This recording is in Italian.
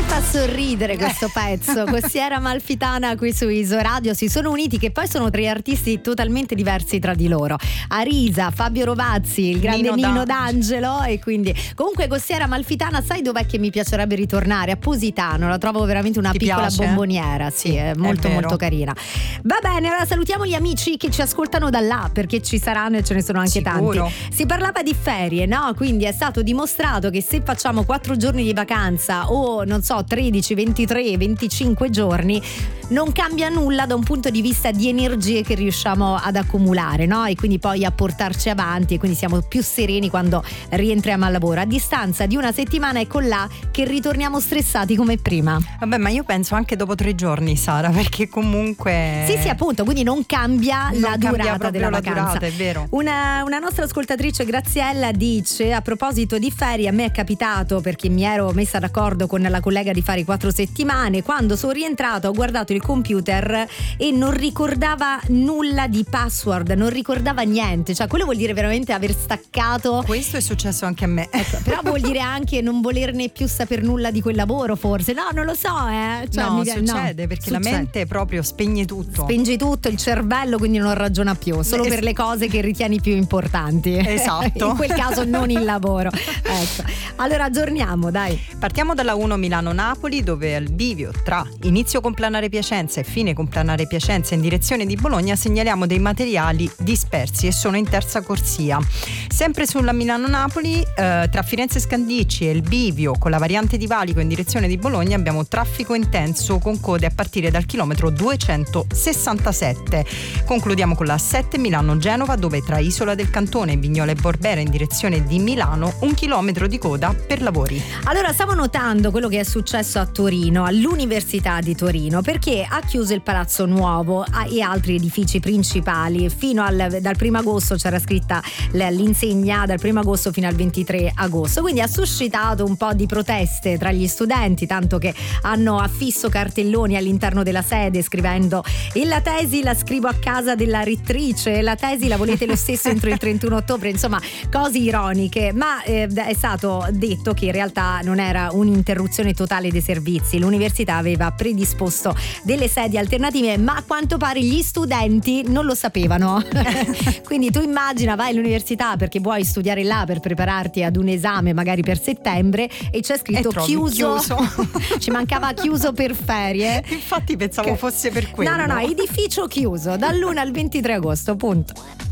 fa sorridere questo pezzo. Costiera Amalfitana qui su Isoradio. Si sono uniti, che poi sono tre artisti totalmente diversi tra di loro. Arisa, Fabio Rovazzi, il grande Nino D'Angelo. E quindi comunque Costiera Amalfitana, sai dov'è che mi piacerebbe ritornare? A Positano, la trovo veramente una piccola bomboniera. Sì, è molto molto carina. Va bene, allora salutiamo gli amici che ci ascoltano da là, perché ci saranno e ce ne sono anche tanti. Si parlava di ferie, no? Quindi è stato dimostrato che se facciamo 4 giorni di vacanza o non so 13, 23, 25 giorni non cambia nulla da un punto di vista di energie che riusciamo ad accumulare, no? E quindi poi a portarci avanti, e quindi siamo più sereni quando rientriamo al lavoro. A distanza di una settimana ecco là che ritorniamo stressati come prima. Vabbè, ma io penso anche dopo 3 giorni, Sara, perché comunque sì, appunto, quindi non cambia la durata della vacanza. Durata, è vero. Una nostra ascoltatrice, Graziella, dice: a proposito di ferie, a me è capitato, perché mi ero messa d'accordo con la collega di fare 4 settimane, quando sono rientrato ho guardato il computer e non ricordava nulla di password, non ricordava niente, cioè quello vuol dire veramente aver staccato. Questo è successo anche a me, ecco, però vuol dire anche non volerne più saper nulla di quel lavoro, forse, no, non lo so, cioè, no, succede, perché la mente proprio spegne tutto, il cervello, quindi non ragiona più, solo per le cose che ritieni più importanti. Esatto. In quel caso non il lavoro. Ecco. Allora aggiorniamo, dai. Partiamo dalla 1 Milano-Napoli, dove al bivio tra inizio Complanare Piacenza e fine Complanare Piacenza in direzione di Bologna segnaliamo dei materiali dispersi e sono in terza corsia. Sempre sulla Milano-Napoli, tra Firenze Scandicci e il bivio con la variante di Valico in direzione di Bologna abbiamo traffico intenso con code a partire dal chilometro 267. Concludiamo con la 7 Milano-Genova, dove tra Isola del Cantone e Vignola e Borbera in direzione di Milano 1 chilometro di coda per lavori. Allora, stavo notando quello che è successo a Torino, all'Università di Torino, perché ha chiuso il Palazzo Nuovo e altri edifici principali. Fino dal 1 agosto c'era scritta l'insegna dal 1 agosto fino al 23 agosto, quindi ha suscitato un po' di proteste tra gli studenti, tanto che hanno affisso cartelloni all'interno della sede scrivendo: e la tesi la scrivo a casa della rettrice, la tesi la volete lo stesso entro il 31 ottobre, insomma cose ironiche, ma è stato detto che in realtà non era un'interruzione totale dei servizi. L'università aveva predisposto delle sedi alternative, ma a quanto pare gli studenti non lo sapevano. Quindi tu immagina, vai all'università perché vuoi studiare là per prepararti ad un esame magari per settembre e c'è scritto chiuso. Ci mancava chiuso per ferie. Infatti pensavo fosse per quello. No, edificio chiuso dall'1 al 23 agosto, punto.